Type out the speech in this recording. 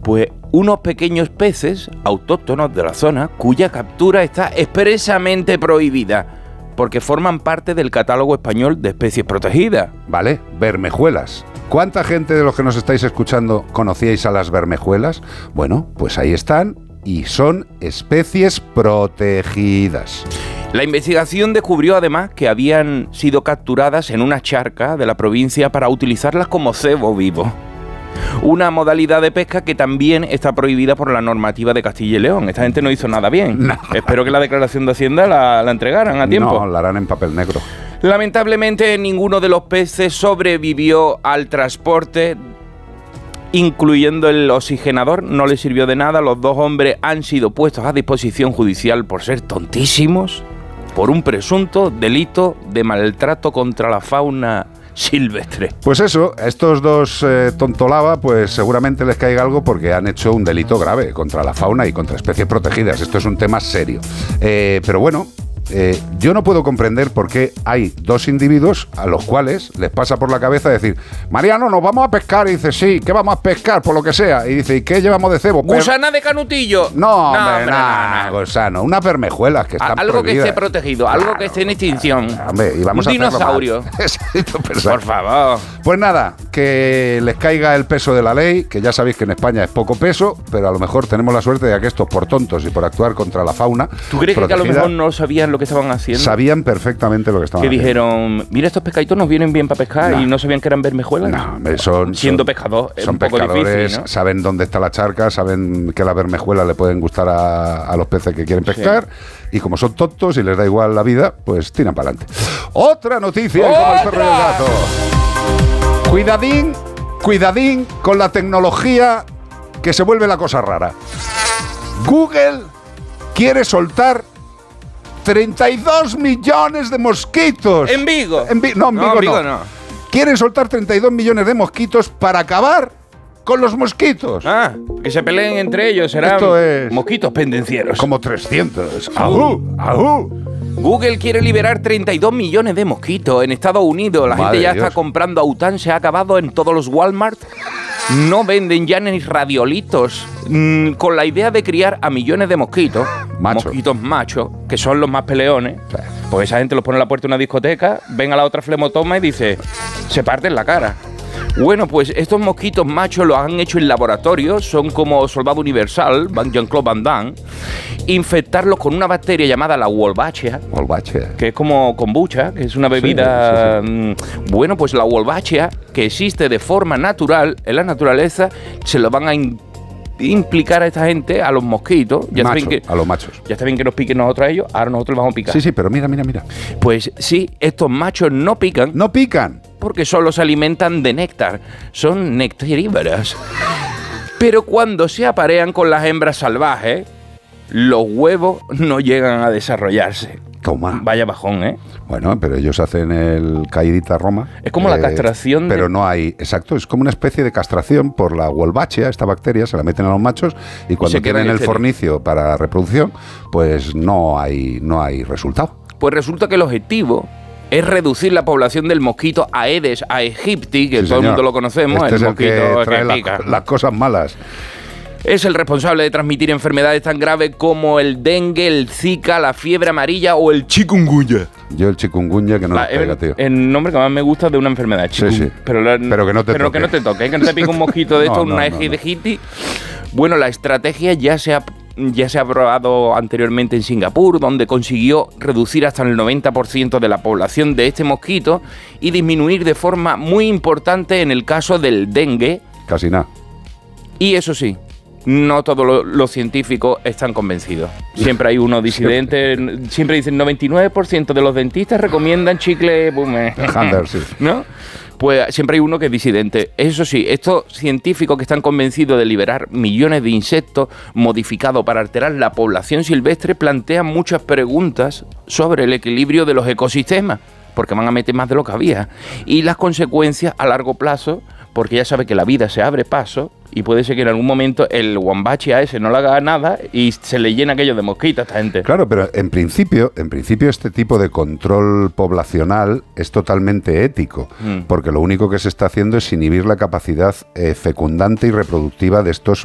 Pues unos pequeños peces autóctonos de la zona cuya captura está expresamente prohibida porque forman parte del catálogo español de especies protegidas. Vale, bermejuelas. ¿Cuánta gente de los que nos estáis escuchando conocíais a las bermejuelas? Bueno, pues ahí están y son especies protegidas. La investigación descubrió además que habían sido capturadas en una charca de la provincia para utilizarlas como cebo vivo. Una modalidad de pesca que también está prohibida por la normativa de Castilla y León. Esta gente no hizo nada bien. No. Espero que la declaración de Hacienda la entregaran a tiempo. No, la harán en papel negro. Lamentablemente ninguno de los peces sobrevivió al transporte, incluyendo el oxigenador. No les sirvió de nada. Los 2 hombres han sido puestos a disposición judicial por ser tontísimos, por un presunto delito de maltrato contra la fauna silvestre. Pues eso, a estos 2 tontolaba, pues seguramente les caiga algo porque han hecho un delito grave contra la fauna y contra especies protegidas. Esto es un tema serio. Pero bueno, yo no puedo comprender por qué hay 2 individuos a los cuales les pasa por la cabeza decir: Mariano, nos vamos a pescar. Y dice: sí, ¿qué vamos a pescar? Por lo que sea. Y dice: ¿y qué llevamos de cebo? ¿Gusana de canutillo? No, hombre, nada, gusano. Unas bermejuelas que están algo prohibidas. Que esté protegido, algo que esté en extinción. Hombre, y vamos un dinosaurio. Por favor. Pues nada, que les caiga el peso de la ley, que ya sabéis que en España es poco peso, pero a lo mejor tenemos la suerte de que estos por tontos y por actuar contra la fauna ¿Tú crees protegida, que a lo mejor no sabían lo que estaban haciendo? Sabían perfectamente lo que estaban haciendo. Que dijeron: mira, estos pescaditos nos vienen bien para pescar, y no sabían que eran bermejuelas. No, siendo pescador es un poco difícil, ¿no? Saben dónde está la charca, saben que las bermejuelas le pueden gustar a los peces que quieren pescar, y como son tontos y les da igual la vida, pues tiran para adelante. Otra noticia, como el perro y el gato. Cuidadín con la tecnología que se vuelve la cosa rara. Google quiere soltar 32 millones de mosquitos. ¿En Vigo? No, en Vigo no. Quieren soltar 32 millones de mosquitos para acabar con los mosquitos. Que se peleen entre ellos. Serán mosquitos pendencieros. Como 300. ¡Ajú! Google quiere liberar 32 millones de mosquitos en Estados Unidos. La gente ya está comprando Autan, se ha acabado en todos los Walmart. No venden ya ni radiolitos. Con la idea de criar a millones de mosquitos. Mosquitos machos, que son los más peleones. Pues esa gente los pone en la puerta de una discoteca, ven a la otra flemotoma y dice: se parten la cara. Bueno, pues estos mosquitos machos los han hecho en laboratorio, son como Soldado Universal, Jean-Claude Van Damme. Infectarlos con una bacteria llamada la Wolbachia, que es como kombucha, que es una bebida... Sí. Bueno, pues la Wolbachia, que existe de forma natural en la naturaleza, se lo van a implicar a esta gente, a los mosquitos. A los machos. Ya está bien que nos piquen nosotros a ellos, ahora nosotros los vamos a picar. Sí, pero mira. Pues sí, estos machos no pican. No pican. Porque solo se alimentan de néctar. Son nectarívoros. Pero cuando se aparean con las hembras salvajes, los huevos no llegan a desarrollarse. Toma. Vaya bajón, ¿eh? Bueno, pero ellos hacen el caidita Roma. Es como la castración. Pero no hay... Exacto, es como una especie de castración por la Wolbachia, esta bacteria, se la meten a los machos y cuando tienen el fornicio para reproducción, pues no hay resultado. Pues resulta que el objetivo es reducir la población del mosquito Aedes aegypti, que todo el mundo lo conocemos, el mosquito que trae pica. las cosas malas. Es el responsable de transmitir enfermedades tan graves como el dengue, el zika, la fiebre amarilla o el chikungunya. Yo el chikungunya que no me pega, tío. El nombre que más me gusta de una enfermedad, sí. Pero que no te toque, que no te pique un mosquito de esto, una aegypti. Bueno, la estrategia ya se ha probado anteriormente en Singapur, donde consiguió reducir hasta el 90% de la población de este mosquito y disminuir de forma muy importante en el caso del dengue. Casi nada. Y eso sí, no todos los científicos están convencidos. Siempre hay uno disidente. Siempre dicen 99% de los dentistas recomiendan chicle Hunter, sí. ¿No? Pues siempre hay uno que es disidente. Eso sí, estos científicos que están convencidos de liberar millones de insectos modificados para alterar la población silvestre plantean muchas preguntas sobre el equilibrio de los ecosistemas, porque van a meter más de lo que había, y las consecuencias a largo plazo, porque ya sabe que la vida se abre paso y puede ser que en algún momento el Wolbachia ese no le haga nada y se le llena aquello de mosquitos a esta gente. Claro, pero en principio este tipo de control poblacional es totalmente ético, porque lo único que se está haciendo es inhibir la capacidad fecundante y reproductiva de estos